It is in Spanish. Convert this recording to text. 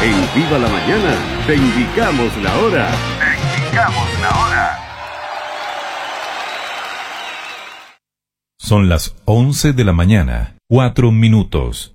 En Viva la Mañana, te indicamos la hora. Te indicamos la hora. Son las 11 de la mañana, 4 minutos.